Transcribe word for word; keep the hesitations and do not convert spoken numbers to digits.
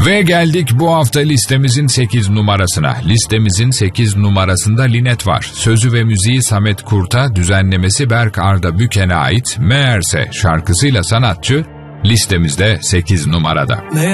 Ve geldik bu hafta listemizin sekiz numarasına. Listemizin sekiz numarasında Linet var. Sözü ve müziği Samet Kurt'a, düzenlemesi Berk Arda Büken'e ait Meğerse şarkısıyla sanatçı listemizde sekiz numarada.